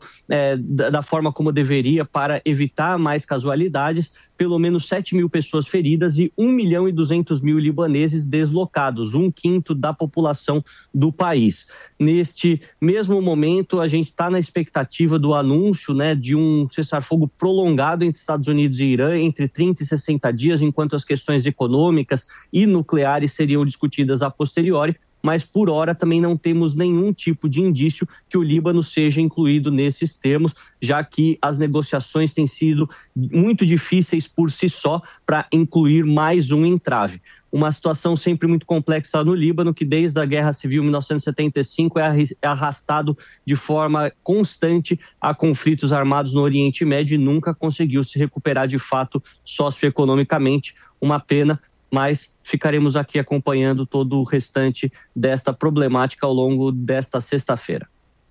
da forma como deveria para evitar mais casualidades. Pelo menos 7 mil pessoas feridas e 1.200.000 libaneses deslocados, 1/5 da população do país. Neste mesmo momento, a gente está na expectativa do anúncio de um cessar-fogo prolongado entre Estados Unidos e Irã, entre 30 e 60 dias, enquanto as questões econômicas e nucleares seriam discutidas a posteriori. Mas, por hora, também não temos nenhum tipo de indício que o Líbano seja incluído nesses termos, já que as negociações têm sido muito difíceis por si só para incluir mais um entrave. Uma situação sempre muito complexa no Líbano, que desde a Guerra Civil 1975 é arrastado de forma constante a conflitos armados no Oriente Médio e nunca conseguiu se recuperar de fato socioeconomicamente. Uma pena, mas ficaremos aqui acompanhando todo o restante desta problemática ao longo desta sexta-feira.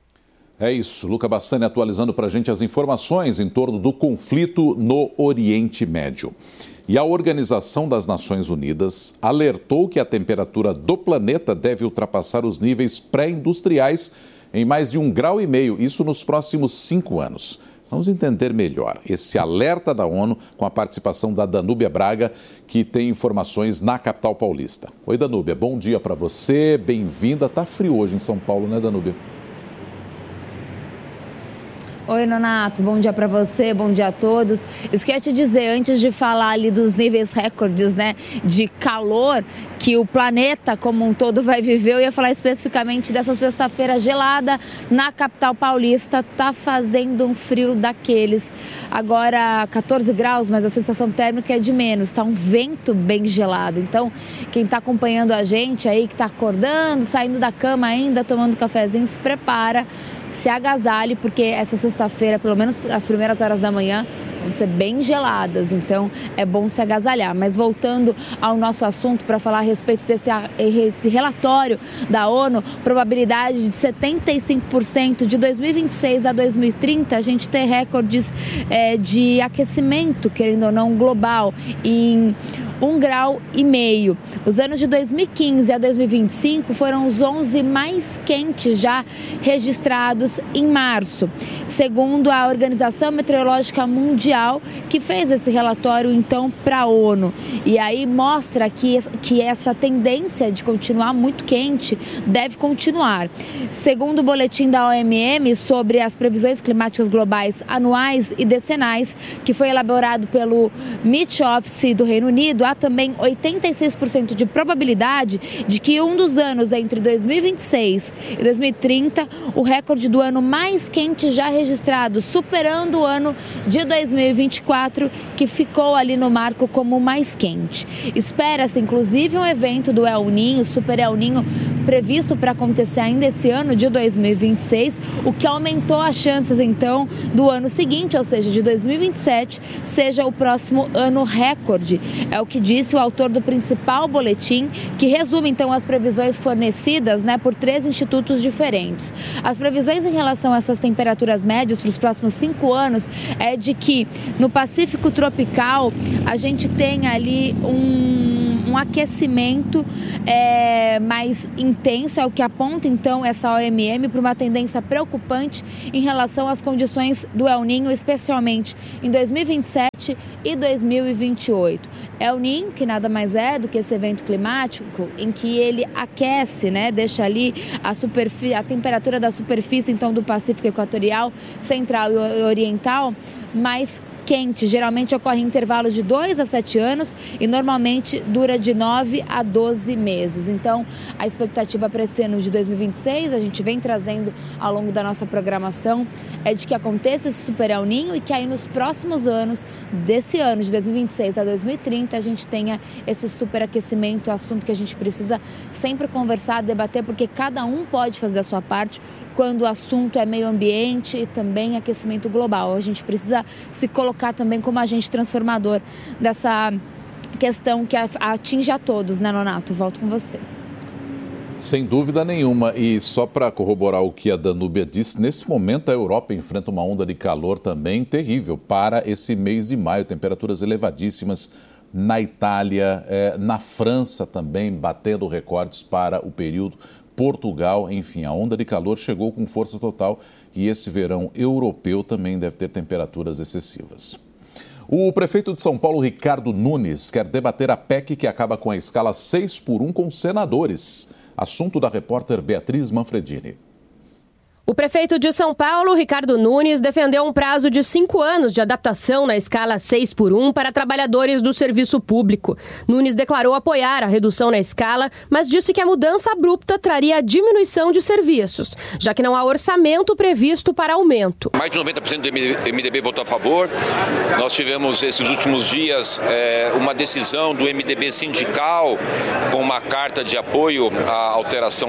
É isso, Luca Bassani atualizando para a gente as informações em torno do conflito no Oriente Médio. E a Organização das Nações Unidas alertou que a temperatura do planeta deve ultrapassar os níveis pré-industriais em mais de 1,5 graus, isso nos próximos 5 anos. Vamos entender melhor esse alerta da ONU com a participação da Danúbia Braga, que tem informações na capital paulista. Oi, Danúbia, bom dia para você, bem-vinda. Tá frio hoje em São Paulo, né, Danúbia? Oi, Nonato, bom dia para você, bom dia a todos. Isso que eu ia te dizer, antes de falar ali dos níveis recordes, de calor que o planeta como um todo vai viver, eu ia falar especificamente dessa sexta-feira gelada na capital paulista. Tá fazendo um frio daqueles. Agora 14 graus, mas a sensação térmica é de menos. Tá um vento bem gelado. Então, quem tá acompanhando a gente aí, que tá acordando, saindo da cama ainda, tomando cafezinho, se prepara. Se agasalhe, porque essa sexta-feira, pelo menos as primeiras horas da manhã, vão ser bem geladas, então é bom se agasalhar. Mas voltando ao nosso assunto para falar a respeito desse relatório da ONU, probabilidade de 75% de 2026 a 2030 a gente ter recordes de aquecimento, querendo ou não, global, em 1,5 grau. Os anos de 2015 a 2025 foram os 11 mais quentes já registrados em março, segundo a Organização Meteorológica Mundial, que fez esse relatório então para a ONU. E aí mostra que essa tendência de continuar muito quente deve continuar. Segundo o boletim da OMM sobre as previsões climáticas globais anuais e decenais, que foi elaborado pelo Met Office do Reino Unido, há também 86% de probabilidade de que um dos anos entre 2026 e 2030, o recorde do ano mais quente já registrado, superando o ano de 2024, que ficou ali no marco como o mais quente. Espera-se, inclusive, um evento do El Niño, Super El Niño, previsto para acontecer ainda esse ano de 2026, o que aumentou as chances, então, do ano seguinte, ou seja, de 2027, seja o próximo ano recorde. É o que disse o autor do principal boletim, que resume, então, as previsões fornecidas, por 3 institutos diferentes. As previsões em relação a essas temperaturas médias para os próximos 5 anos é de que no Pacífico tropical a gente tem ali um aquecimento mais intenso, é o que aponta então essa OMM para uma tendência preocupante em relação às condições do El Niño, especialmente em 2027 e 2028. El Niño, que nada mais é do que esse evento climático em que ele aquece, deixa ali a temperatura da superfície então do Pacífico Equatorial, Central e Oriental mais quente. Geralmente ocorre em intervalos de 2 a 7 anos e normalmente dura de 9 a 12 meses. Então, a expectativa para esse ano de 2026, a gente vem trazendo ao longo da nossa programação, é de que aconteça esse Super El Niño e que aí nos próximos anos, desse ano de 2026 a 2030, a gente tenha esse superaquecimento, assunto que a gente precisa sempre conversar, debater, porque cada um pode fazer a sua parte quando o assunto é meio ambiente e também aquecimento global. A gente precisa se colocar também como agente transformador dessa questão que atinge a todos, Nonato? Volto com você. Sem dúvida nenhuma. E só para corroborar o que a Danúbia disse, nesse momento a Europa enfrenta uma onda de calor também terrível para esse mês de maio. Temperaturas elevadíssimas na Itália, na França também, batendo recordes para o período. Portugal, enfim, a onda de calor chegou com força total e esse verão europeu também deve ter temperaturas excessivas. O prefeito de São Paulo, Ricardo Nunes, quer debater a PEC que acaba com a escala 6x1 com senadores. Assunto da repórter Beatriz Manfredini. O prefeito de São Paulo, Ricardo Nunes, defendeu um prazo de 5 anos de adaptação na escala 6x1 para trabalhadores do serviço público. Nunes declarou apoiar a redução na escala, mas disse que a mudança abrupta traria a diminuição de serviços, já que não há orçamento previsto para aumento. Mais de 90% do MDB votou a favor. Nós tivemos esses últimos dias uma decisão do MDB sindical com uma carta de apoio à alteração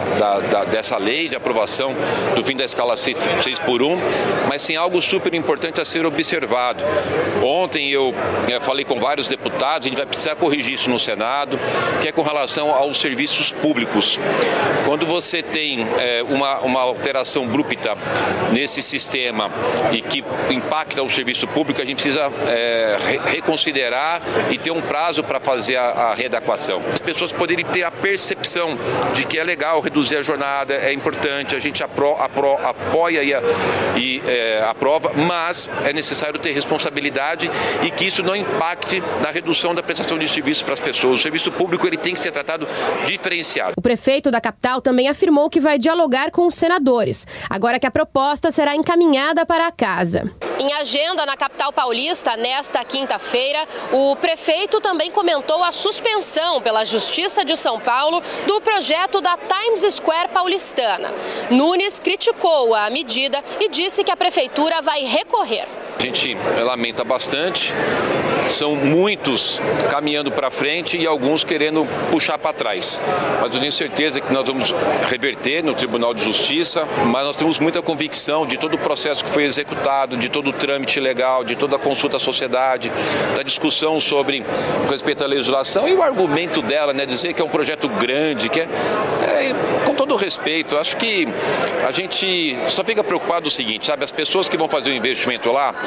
dessa lei de aprovação do fim da escala 6x1, mas sim algo super importante a ser observado. Ontem eu falei com vários deputados, a gente vai precisar corrigir isso no Senado, que é com relação aos serviços públicos. Quando você tem uma alteração abrupta nesse sistema e que impacta o serviço público, a gente precisa reconsiderar e ter um prazo para fazer a readequação. As pessoas poderem ter a percepção de que é legal reduzir a jornada, é importante, a gente apoia e aprova, mas é necessário ter responsabilidade e que isso não impacte na redução da prestação de serviços para as pessoas. O serviço público ele tem que ser tratado diferenciado. O prefeito da capital também afirmou que vai dialogar com os senadores, agora que a proposta será encaminhada para a casa. Em agenda na capital paulista, nesta quinta-feira, o prefeito também comentou a suspensão pela Justiça de São Paulo do projeto da Times Square paulistana. Nunes criticou a medida e disse que a prefeitura vai recorrer. A gente lamenta bastante, são muitos caminhando para frente e alguns querendo puxar para trás. Mas eu tenho certeza que nós vamos reverter no Tribunal de Justiça, mas nós temos muita convicção de todo o processo que foi executado, de todo o trâmite legal, de toda a consulta à sociedade, da discussão sobre respeito à legislação e o argumento dela, dizer que é um projeto grande, que com todo o respeito, acho que a gente só fica preocupado o seguinte, as pessoas que vão fazer o investimento lá,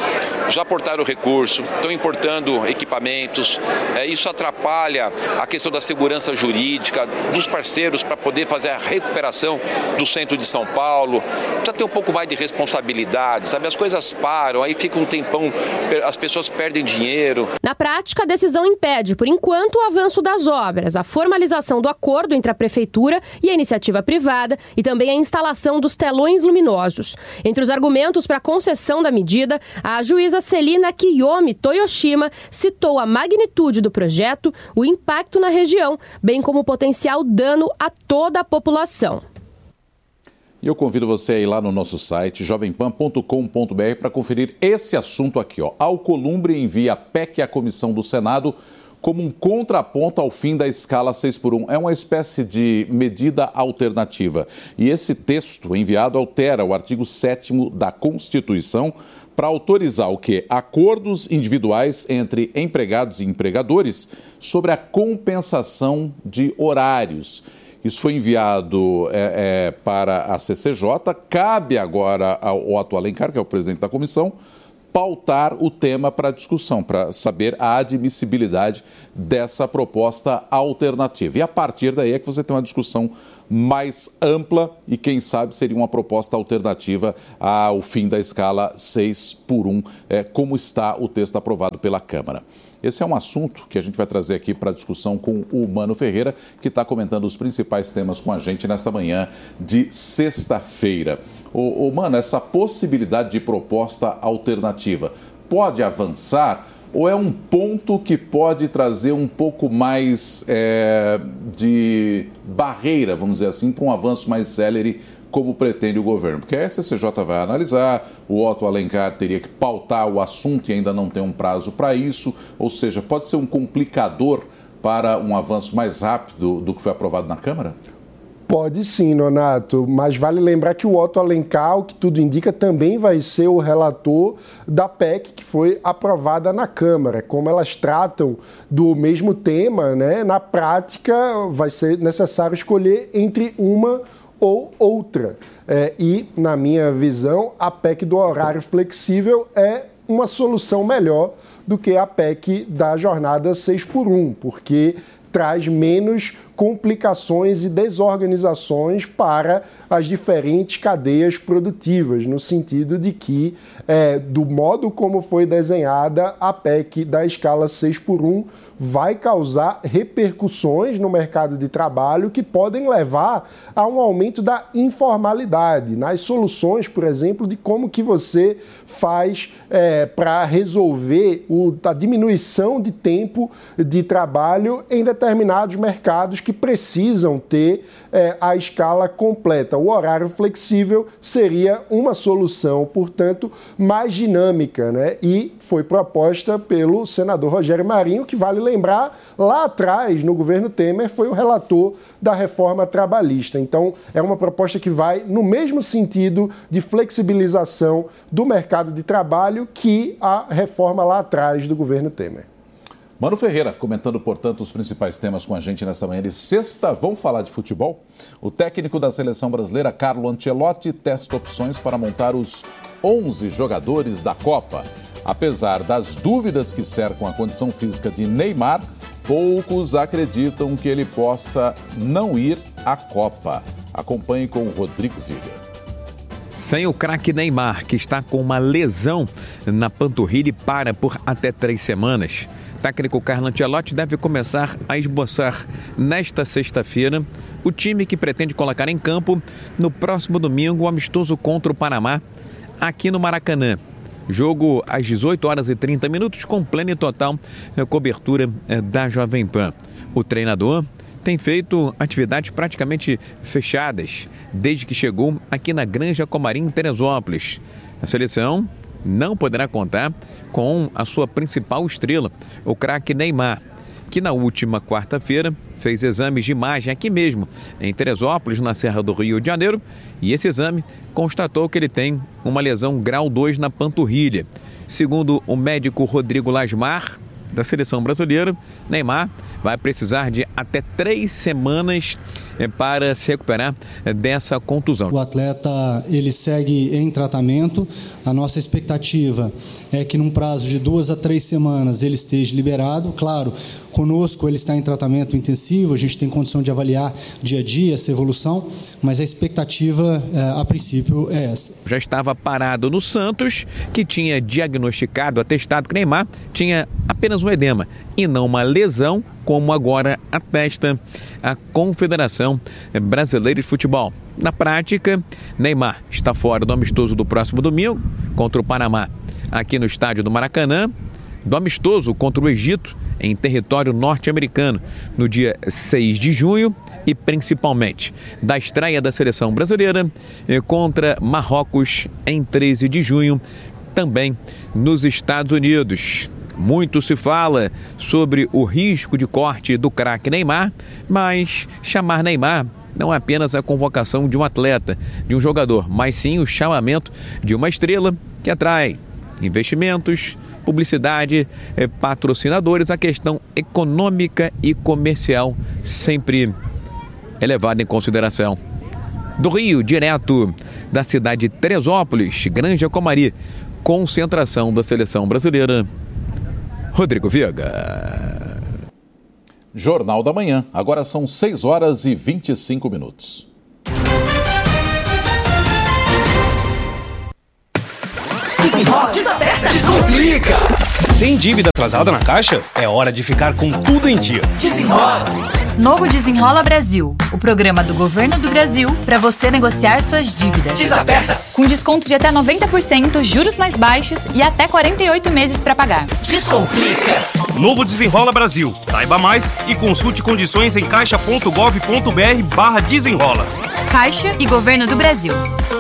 já aportaram recurso, estão importando equipamentos, isso atrapalha a questão da segurança jurídica dos parceiros para poder fazer a recuperação do centro de São Paulo. Precisa ter um pouco mais de responsabilidade, sabe? As coisas param, aí fica um tempão, as pessoas perdem dinheiro. Na prática, a decisão impede, por enquanto, o avanço das obras, a formalização do acordo entre a Prefeitura e a iniciativa privada e também a instalação dos telões luminosos. Entre os argumentos para a concessão da medida, a juíza Celina Kiyomi Toyoshima citou a magnitude do projeto, o impacto na região, bem como o potencial dano a toda a população. E eu convido você a ir lá no nosso site, jovempan.com.br, para conferir esse assunto aqui. Alcolumbre envia a PEC à comissão do Senado como um contraponto ao fim da escala 6x1. É uma espécie de medida alternativa. E esse texto enviado altera o artigo 7º da Constituição para autorizar o quê? Acordos individuais entre empregados e empregadores sobre a compensação de horários. Isso foi enviado para a CCJ. Cabe agora ao Otto Alencar, que é o presidente da comissão, pautar o tema para discussão, para saber a admissibilidade dessa proposta alternativa. E a partir daí é que você tem uma discussão mais ampla e, quem sabe, seria uma proposta alternativa ao fim da escala 6x1, como está o texto aprovado pela Câmara. Esse é um assunto que a gente vai trazer aqui para discussão com o Mano Ferreira, que está comentando os principais temas com a gente nesta manhã de sexta-feira. Mano, essa possibilidade de proposta alternativa pode avançar ou é um ponto que pode trazer um pouco mais de barreira, vamos dizer assim, para um avanço mais célere, como pretende o governo? Porque a SCJ vai analisar, o Otto Alencar teria que pautar o assunto e ainda não tem um prazo para isso, ou seja, pode ser um complicador para um avanço mais rápido do que foi aprovado na Câmara? Pode sim, Nonato, mas vale lembrar que o Otto Alencar, o que tudo indica, também vai ser o relator da PEC que foi aprovada na Câmara. Como elas tratam do mesmo tema, né, na prática vai ser necessário escolher entre uma ou outra. E, na minha visão, a PEC do horário flexível é uma solução melhor do que a PEC da jornada 6x1, porque traz menos complicações e desorganizações para as diferentes cadeias produtivas, no sentido de que, do modo como foi desenhada, a PEC da escala 6x1 vai causar repercussões no mercado de trabalho que podem levar a um aumento da informalidade, nas soluções, por exemplo, de como que você faz para resolver a diminuição de tempo de trabalho em determinados mercados que precisam ter a escala completa. O horário flexível seria uma solução, portanto, mais dinâmica, né? E foi proposta pelo senador Rogério Marinho, que vale lembrar, lá atrás, no governo Temer, foi o relator da reforma trabalhista. Então, é uma proposta que vai no mesmo sentido de flexibilização do mercado de trabalho que a reforma lá atrás do governo Temer. Mano Ferreira, comentando, portanto, os principais temas com a gente nesta manhã de sexta. Vamos falar de futebol? O técnico da seleção brasileira, Carlo Ancelotti, testa opções para montar os 11 jogadores da Copa. Apesar das dúvidas que cercam a condição física de Neymar, poucos acreditam que ele possa não ir à Copa. Acompanhe com o Rodrigo Viga. Sem o craque Neymar, que está com uma lesão na panturrilha e para por até 3 semanas. O técnico Carlo Ancelotti deve começar a esboçar nesta sexta-feira o time que pretende colocar em campo no próximo domingo o amistoso contra o Panamá, aqui no Maracanã. Jogo às 18h30, com plena e total cobertura da Jovem Pan. O treinador tem feito atividades praticamente fechadas desde que chegou aqui na Granja Comarim, em Teresópolis. A seleção não poderá contar com a sua principal estrela, o craque Neymar, que na última quarta-feira fez exames de imagem aqui mesmo, em Teresópolis, na Serra do Rio de Janeiro, e esse exame constatou que ele tem uma lesão grau 2 na panturrilha. Segundo o médico Rodrigo Lasmar, da seleção brasileira, Neymar vai precisar de até 3 semanas para se recuperar dessa contusão. O atleta ele segue em tratamento. A nossa expectativa é que num prazo de 2 a 3 semanas ele esteja liberado. Claro, conosco ele está em tratamento intensivo, a gente tem condição de avaliar dia a dia essa evolução, mas a expectativa a princípio é essa. Já estava parado no Santos, que tinha diagnosticado, atestado que Neymar tinha apenas um edema e não uma lesão, como agora atesta a Confederação Brasileira de Futebol. Na prática, Neymar está fora do amistoso do próximo domingo contra o Panamá, aqui no estádio do Maracanã, do amistoso contra o Egito, em território norte-americano, no dia 6 de junho, e principalmente da estreia da seleção brasileira contra Marrocos em 13 de junho, também nos Estados Unidos. Muito se fala sobre o risco de corte do craque Neymar, mas chamar Neymar não é apenas a convocação de um atleta, de um jogador, mas sim o chamamento de uma estrela que atrai investimentos, publicidade, patrocinadores. A questão econômica e comercial sempre é levada em consideração. Do Rio, direto da cidade de Teresópolis, Granja Comari, concentração da seleção brasileira, Rodrigo Viega. Jornal da Manhã, agora são 6 horas e 25 minutos. Desenrola, desaperta, descomplica. Tem dívida atrasada na Caixa? É hora de ficar com tudo em dia. Desenrola. Novo Desenrola Brasil, o programa do Governo do Brasil para você negociar suas dívidas. Desaperta. Com desconto de até 90%, juros mais baixos e até 48 meses para pagar. Descomplica. Novo Desenrola Brasil. Saiba mais e consulte condições em caixa.gov.br/desenrola. Caixa e Governo do Brasil.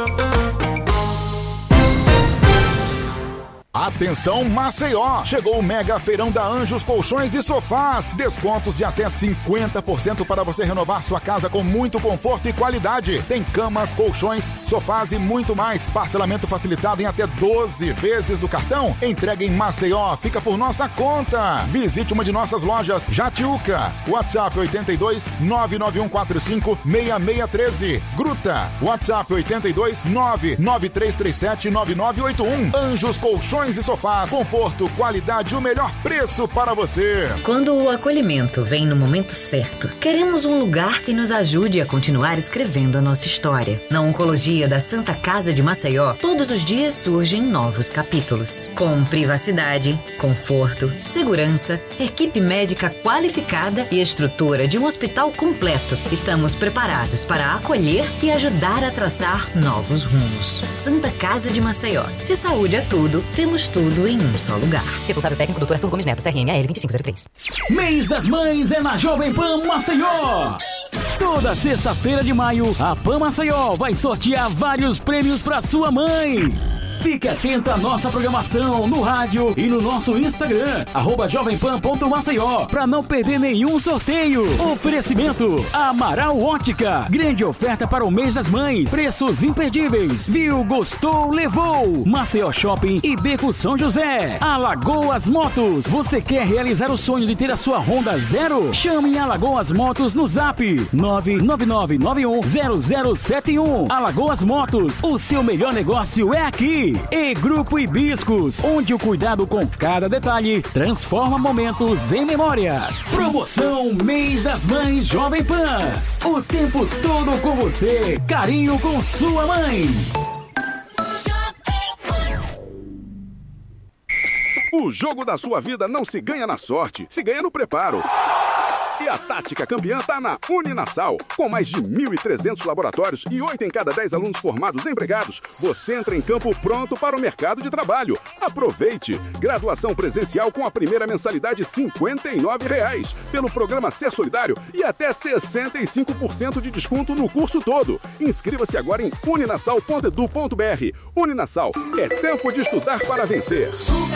Atenção Maceió! Chegou o mega feirão da Anjos Colchões e Sofás. Descontos de até 50% para você renovar sua casa com muito conforto e qualidade. Tem camas, colchões, sofás e muito mais. Parcelamento facilitado em até 12 vezes do cartão. Entrega em Maceió, fica por nossa conta. Visite uma de nossas lojas, Jatiuca. WhatsApp 82 99145 6613. Gruta. WhatsApp 82 99337 9981. Anjos Colchões e Sofás, conforto, qualidade e o melhor preço para você. Quando o acolhimento vem no momento certo, queremos um lugar que nos ajude a continuar escrevendo a nossa história. Na Oncologia da Santa Casa de Maceió, todos os dias surgem novos capítulos. Com privacidade, conforto, segurança, equipe médica qualificada e estrutura de um hospital completo, estamos preparados para acolher e ajudar a traçar novos rumos. Santa Casa de Maceió. Se saúde é tudo, temos tudo em um só lugar. Responsável técnico, Dr. Arthur Gomes Neto, CRM AL 2503. Mês das Mães é na Jovem Pan Maceió. Toda sexta-feira de maio, a Pan Maceió vai sortear vários prêmios para sua mãe. Fique atento à nossa programação no rádio e no nosso Instagram, @jovempan.maceió, para não perder nenhum sorteio. Oferecimento: Amaral Ótica. Grande oferta para o mês das mães. Preços imperdíveis. Viu, gostou, levou. Maceió Shopping e Beco São José. Alagoas Motos. Você quer realizar o sonho de ter a sua Honda Zero? Chame Alagoas Motos no Zap 999910071. Alagoas Motos. O seu melhor negócio é aqui. E Grupo Hibiscos, onde o cuidado com cada detalhe transforma momentos em memórias. Promoção Mês das Mães Jovem Pan. O tempo todo com você. Carinho com sua mãe. O jogo da sua vida não se ganha na sorte, se ganha no preparo. E a tática campeã tá na Uninasal. Com mais de 1.300 laboratórios e 8 em cada 10 alunos formados empregados, você entra em campo pronto para o mercado de trabalho. Aproveite! Graduação presencial com a primeira mensalidade R$ 59,00 pelo programa Ser Solidário e até 65% de desconto no curso todo. Inscreva-se agora em uninasal.edu.br. Uninasal, é tempo de estudar para vencer.